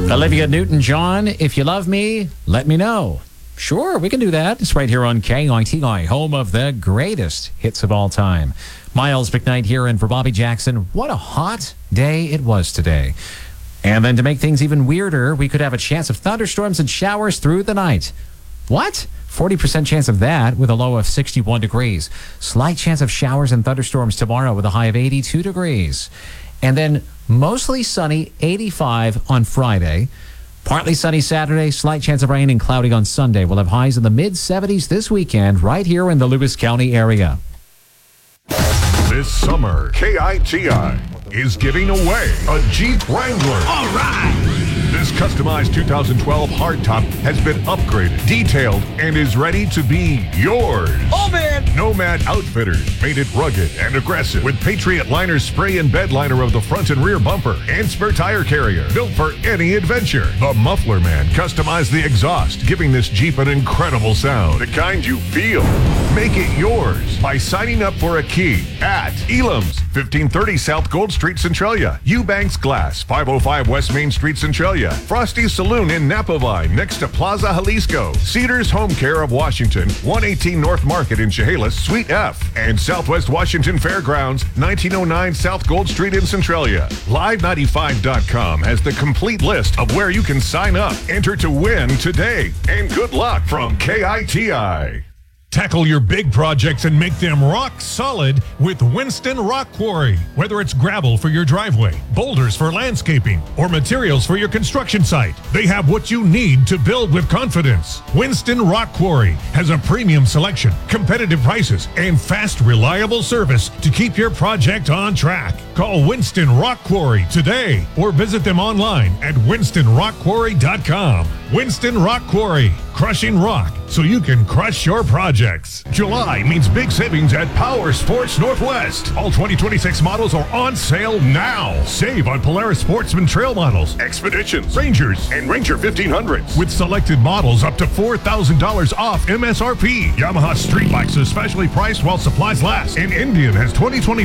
Olivia Newton-John, if you love me, let me know. Sure, we can do that. It's right here on KITI, home of the greatest hits of all time. Miles McKnight here in for Bobby Jackson. What a hot day it was today. And then to make things even weirder, we could have a chance of thunderstorms and showers through the night. What? 40% chance of that with a low of 61 degrees. Slight chance of showers and thunderstorms tomorrow with a high of 82 degrees. And then mostly sunny, 85 on Friday. Partly sunny Saturday, slight chance of rain and cloudy on Sunday. We'll have highs in the mid-70s this weekend right here in the Lewis County area. This summer, KITI is giving away a Jeep Wrangler. All right! This customized 2012 hardtop has been upgraded, detailed, and is ready to be yours. Oh, man! Nomad Outfitters made it rugged and aggressive with Patriot Liner spray and bed liner of the front and rear bumper and spare tire carrier, built for any adventure. The Muffler Man customized the exhaust, giving this Jeep an incredible sound, the kind you feel. Make it yours by signing up for a key at Elam's, 1530 South Gold Street, Centralia. Eubanks Glass, 505 West Main Street, Centralia. Frosty's Saloon in Napavine, next to Plaza Jalisco. Cedars Home Care of Washington, 118 North Market in Chehalis, Suite F. And Southwest Washington Fairgrounds, 1909 South Gold Street in Centralia. Live95.com has the complete list of where you can sign up. Enter to win today. And good luck from KITI. Tackle your big projects and make them rock solid with Winston Rock Quarry. Whether it's gravel for your driveway, boulders for landscaping, or materials for your construction site, they have what you need to build with confidence. Winston Rock Quarry has a premium selection, competitive prices, and fast, reliable service to keep your project on track. Call Winston Rock Quarry today or visit them online at winstonrockquarry.com. Winston Rock Quarry, crushing rock so you can crush your projects. July means big savings at Power Sports Northwest. All 2026 models are on sale now. Save on Polaris Sportsman Trail models, Expeditions, Rangers, and Ranger 1500s. With selected models up to $4,000 off MSRP. Yamaha Street Bikes especially priced while supplies last. And Indian has 2020